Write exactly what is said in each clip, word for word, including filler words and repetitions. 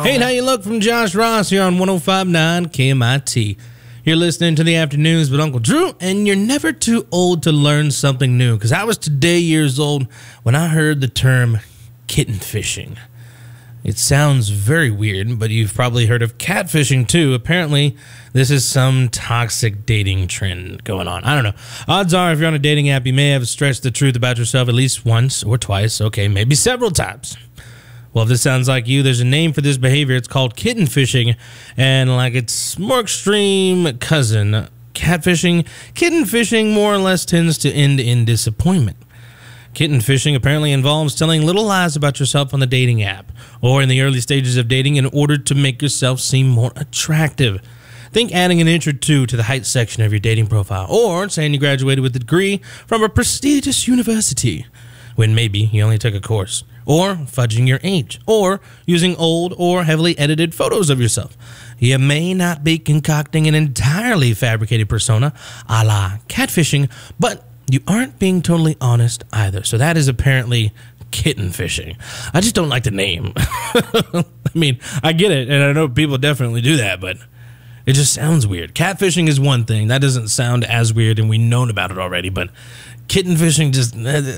Hey, how you look from Josh Ross here on one oh five point nine K M I T. You're listening to the Afternoons with Uncle Drew, and you're never too old to learn something new, because I was today years old when I heard the term kitten fishing. It sounds very weird, but you've probably heard of catfishing too. Apparently, this is some toxic dating trend going on. I don't know. Odds are, if you're on a dating app, you may have stretched the truth about yourself at least once or twice. Okay, maybe several times. Well, if this sounds like you, there's a name for this behavior. It's called kitten fishing, and like its more extreme cousin, catfishing, kitten fishing more or less tends to end in disappointment. Kitten fishing apparently involves telling little lies about yourself on the dating app or in the early stages of dating in order to make yourself seem more attractive. Think adding an inch or two to the height section of your dating profile, or saying you graduated with a degree from a prestigious university when maybe you only took a course, or fudging your age, or using old or heavily edited photos of yourself. You may not be concocting an entirely fabricated persona a la catfishing, but you aren't being totally honest either. So that is apparently kitten fishing. I just don't like the name. I mean, I get it, and I know people definitely do that, but it just sounds weird. Catfishing is one thing. That doesn't sound as weird, and we've known about it already, but kitten fishing just...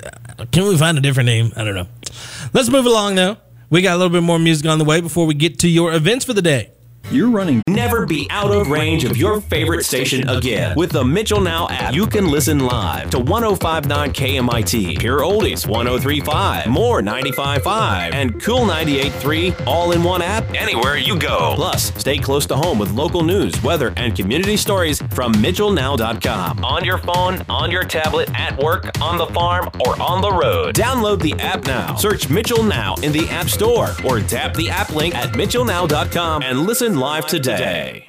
Can we find a different name? I don't know. Let's move along, though. We got a little bit more music on the way before we get to your events for the day. You're running. Never be out of range of your favorite station again. With the Mitchell Now app, you can listen live to one oh five point nine K M I T, Pure Oldies one oh three point five, More ninety-five point five, and Cool ninety-eight point three, all in one app anywhere you go. Plus, stay close to home with local news, weather, and community stories from Mitchell Now dot com. On your phone, on your tablet, at work, on the farm, or on the road. Download the app now. Search Mitchell Now in the App Store or tap the app link at Mitchell Now dot com and listen live today.